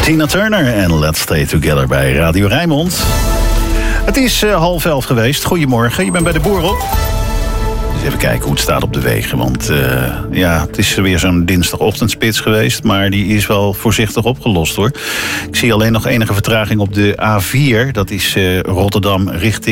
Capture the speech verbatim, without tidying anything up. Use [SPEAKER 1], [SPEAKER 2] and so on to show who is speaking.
[SPEAKER 1] Tina Turner en Let's Stay Together bij Radio Rijnmond. Het is uh, half elf geweest. Goedemorgen, je bent bij de Boer op. Dus even kijken hoe het staat op de wegen. Want uh, ja, het is weer zo'n dinsdagochtendspits geweest. Maar die is wel voorzichtig opgelost hoor. Ik zie alleen nog enige vertraging op de A vier. Dat is uh, Rotterdam richting